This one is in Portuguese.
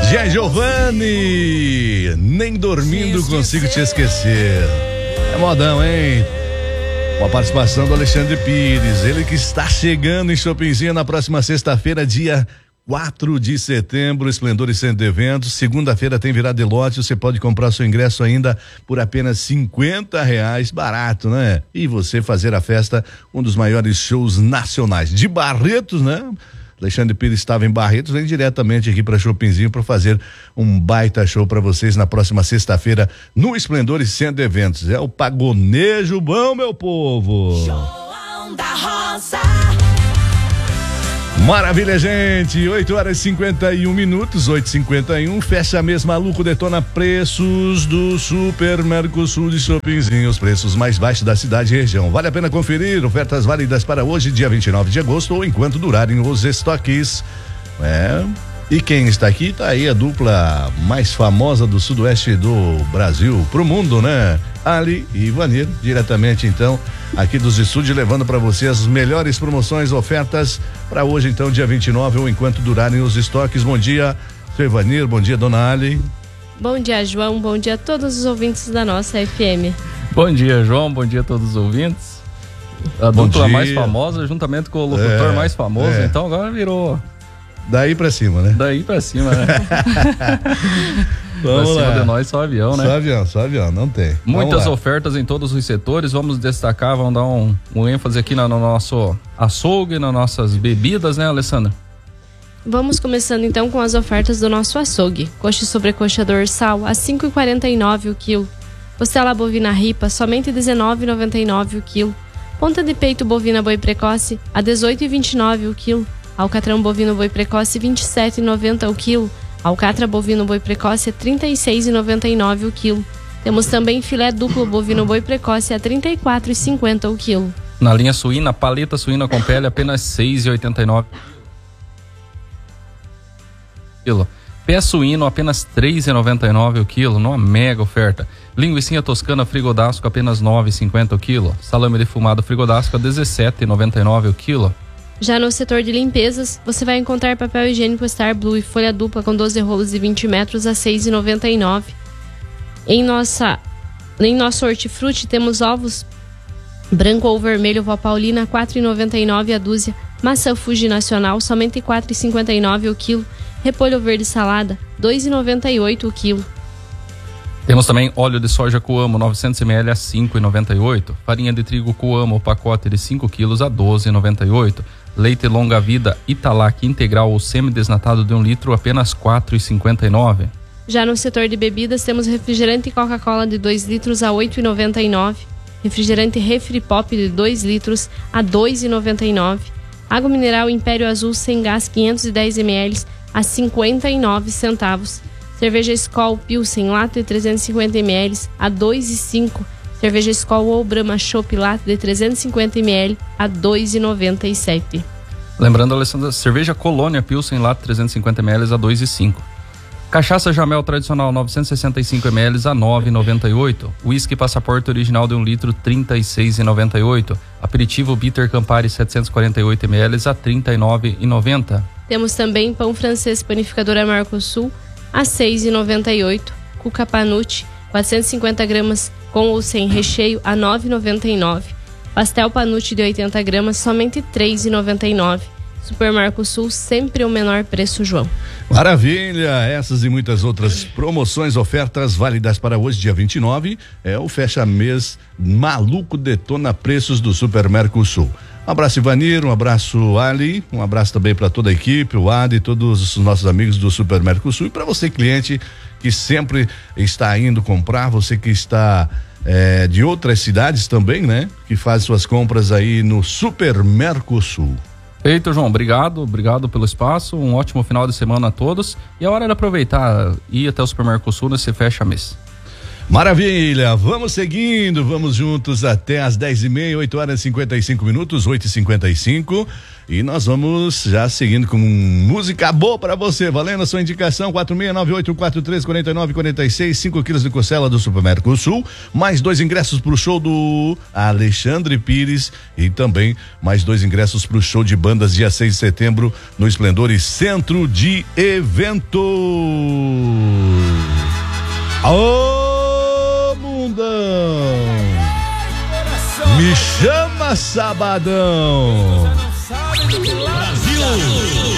Gia Giovanni, nem dormindo consigo te esquecer. É modão, hein? Com a participação do Alexandre Pires, ele que está chegando em Chopinzinho na próxima sexta-feira, dia 4 de setembro, Esplendor e Centro de Eventos. Segunda-feira tem virada de lote, você pode comprar seu ingresso ainda por apenas R$50, barato, né? E você fazer a festa, um dos maiores shows nacionais de Barretos, né? Alexandre Pires estava em Barretos, vem diretamente aqui para Chopinzinho para fazer um baita show para vocês na próxima sexta-feira no Esplendor e Centro de Eventos. É o pagonejo bom, meu povo. João da Rosa. Maravilha, gente. 8h51, 8h51. Fecha mês maluco, detona preços do Super Mercosul de Chopinzinho. Os preços mais baixos da cidade e região. Vale a pena conferir. Ofertas válidas para hoje, dia 29 de agosto, ou enquanto durarem os estoques. E quem está aqui, tá aí a dupla mais famosa do sudoeste do Brasil pro mundo, né? Ali e Ivanir, diretamente então aqui dos estúdios, levando para você as melhores promoções, ofertas para hoje então, dia 29, ou enquanto durarem os estoques. Bom dia, seu Ivanir, bom dia, dona Ali. Bom dia, João, bom dia a todos os ouvintes da nossa FM. Bom dia, João, bom dia a todos os ouvintes. A dupla mais famosa, juntamente com o locutor mais famoso, então agora virou... Daí pra cima, né? Daí pra cima, né? Vamos pra cima lá. de nós, só avião, né? Só avião, não tem. Muitas ofertas em todos os setores, vamos destacar, vamos dar um ênfase aqui no nosso açougue, nas nossas bebidas, né, Alessandra? Vamos começando então com as ofertas do nosso açougue. Coxa e sobrecoxa dorsal a R$ 5,49 o quilo. Costela bovina ripa, somente R$ 19,99 o quilo. Ponta de peito bovina boi precoce a R$ 18,29 o quilo. Alcatrão bovino boi precoce R$ 27,90 o quilo. Alcatra bovino boi precoce a R$ 36,99 o quilo. Temos também filé duplo bovino boi precoce a R$ 34,50 o quilo. Na linha suína, paleta suína com pele apenas R$ 6,89 quilo. Pé suíno apenas R$ 3,99 o quilo, numa mega oferta. Linguicinha toscana frigodasco apenas R$ 9,50 o quilo. Salame defumado frigodasco a R$ 17,99 o quilo. Já no setor de limpezas, você vai encontrar papel higiênico Star Blue e folha dupla com 12 rolos de 20 metros a R$ 6,99. Em nosso hortifruti temos ovos branco ou vermelho vó Paulina R$ 4,99 a dúzia. Maçã Fuji Nacional somente R$ 4,59 o quilo. Repolho verde salada R$ 2,98 o quilo. Temos também óleo de soja Coamo 900 ml a R$ 5,98. Farinha de trigo Coamo, pacote de 5 quilos a R$ 12,98. Leite longa vida Italac integral ou semi-desnatado de 1 litro apenas R$ 4,59. Já no setor de bebidas temos refrigerante Coca-Cola de 2 litros a R$ 8,99. Refrigerante Refri Pop de 2 litros a R$ 2,99. Água mineral Império Azul sem gás 510 ml a 59 centavos. Cerveja Skol Pilsen lata de 350 ml a 2,05. Cerveja Skol ou Brahma Chopp lata de 350 ml a 2,97. Lembrando, Alessandra, cerveja Colônia Pilsen lata 350 ml a 2,05. Cachaça Jamel tradicional 965 ml a 9,98. Whisky Passaporte original de 1 litro R$ 36,98. Aperitivo Bitter Campari 748 ml a R$ 39,90. Temos também pão francês panificadora Mercosul a R$ 6,98. Cuca Panucci 450 gramas com ou sem recheio a R$ 9,99. Pastel Panucci de 80 gramas somente R$ 3,99. Super Mercosul, sempre o menor preço, João. Maravilha, essas e muitas outras promoções, ofertas válidas para hoje, dia 29, é o fecha-mês maluco detona preços do Super Mercosul. Um abraço, Ivanir, um abraço, Ali, um abraço também para toda a equipe, o Adi, todos os nossos amigos do Super Mercosul, e para você, cliente, que sempre está indo comprar, você que está de outras cidades também, né? Que faz suas compras aí no Super Mercosul. Feito, João, obrigado pelo espaço, um ótimo final de semana a todos, e é hora de aproveitar e ir até o Super Mercosul nesse fecha-mês. Maravilha, vamos seguindo, vamos juntos até as 10h30, 8h55, 8h55. E nós vamos já seguindo com música boa pra você, valendo a sua indicação, 4698434946, 5 quilos de costela do Supermercosul, mais 2 ingressos pro show do Alexandre Pires e também mais 2 ingressos pro show de bandas dia 6 de setembro no Esplendores Centro de Eventos. Ô mundão, me chama sabadão. Brasil!